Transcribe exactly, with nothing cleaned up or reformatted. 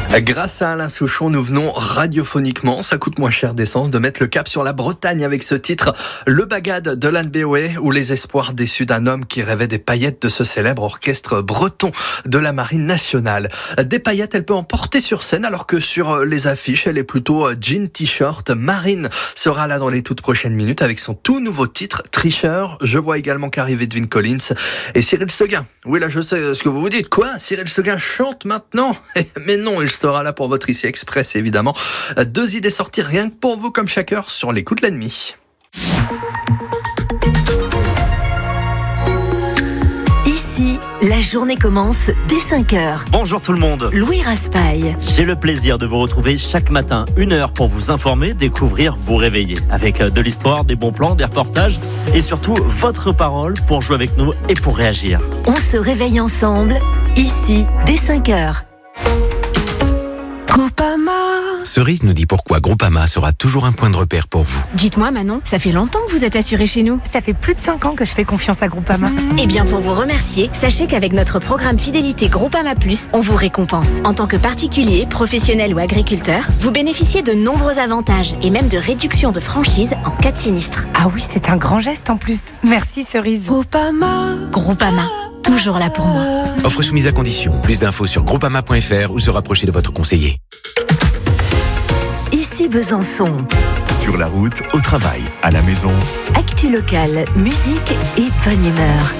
Grâce à Alain Souchon, nous venons radiophoniquement, ça coûte moins cher d'essence, de mettre le cap sur la Bretagne avec ce titre Le Bagad de Lan Béoué, ou les espoirs déçus d'un homme qui rêvait des paillettes de ce célèbre orchestre breton de la Marine nationale. Des paillettes, elle peut en porter sur scène, alors que sur les affiches, elle est plutôt jean t-shirt. Marine sera là dans les toutes prochaines minutes avec son tout nouveau titre, Tricheur. Je vois également qu'arrive Edwin Collins et Cyril Seguin. Oui, là, je sais ce que vous vous dites. Quoi? Cyril Seguin chante maintenant? Mais non, il sera là pour votre Ici Express, évidemment. Deux idées sorties rien que pour vous, comme chaque heure, sur les coups de l'ennemi. Ici, la journée commence dès cinq heures. Bonjour tout le monde. Louis Raspail. J'ai le plaisir de vous retrouver chaque matin, une heure pour vous informer, découvrir, vous réveiller. Avec de l'histoire, des bons plans, des reportages et surtout votre parole pour jouer avec nous et pour réagir. On se réveille ensemble, ici, dès cinq heures. Groupama. Cerise nous dit pourquoi Groupama sera toujours un point de repère pour vous. Dites-moi Manon, ça fait longtemps que vous êtes assurée chez nous. Ça fait plus de cinq ans que je fais confiance à Groupama. Eh bien pour vous remercier, sachez qu'avec notre programme Fidélité Groupama Plus, on vous récompense. En tant que particulier, professionnel ou agriculteur, vous bénéficiez de nombreux avantages et même de réductions de franchise en cas de sinistre. Ah oui, c'est un grand geste en plus. Merci Cerise. Groupama. Groupama. Toujours là pour moi. Offre soumise à condition. Plus d'infos sur groupama point f r ou se rapprocher de votre conseiller. Ici Besançon. Sur la route, au travail, à la maison. Actu locale, musique et bonne humeur.